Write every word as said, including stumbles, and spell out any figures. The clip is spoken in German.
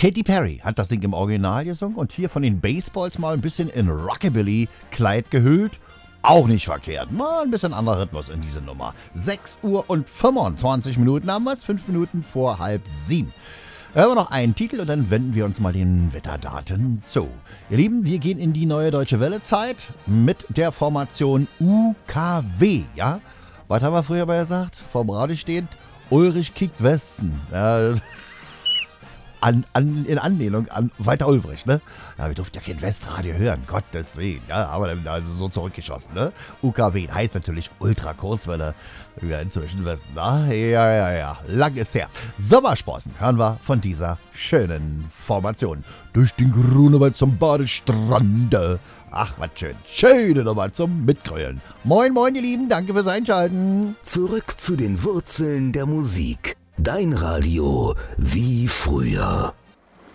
Katy Perry hat das Ding im Original gesungen und hier von den Baseballs mal ein bisschen in Rockabilly-Kleid gehüllt. Auch nicht verkehrt. Mal ein bisschen anderer Rhythmus in diese Nummer. sechs Uhr und fünfundzwanzig Minuten haben wir es, fünf Minuten vor halb sieben. Hören wir noch einen Titel und dann wenden wir uns mal den Wetterdaten zu. Ihr Lieben, wir gehen in die neue Deutsche Welle-Zeit mit der Formation U K W, ja? Was haben wir früher mal gesagt? Vorm Radio steht, Ulrich kickt Westen. Äh, an, an, in Anlehnung an Walter Ulbricht, ne? Ja, wir durften ja kein Westradio hören, Gottes Willen. Ja, aber dann also so zurückgeschossen, ne? U K W heißt natürlich Ultra-Kurzwelle. Wir inzwischen wissen, na, ja, ja, ja, lang ist her. Sommersprossen hören wir von dieser schönen Formation. Durch den Grunewald zum Badestrande. Ach, was schön. Schöne Nummer zum Mitgrölen. Moin, moin, ihr Lieben, danke fürs Einschalten. Zurück zu den Wurzeln der Musik. Dein Radio wie früher.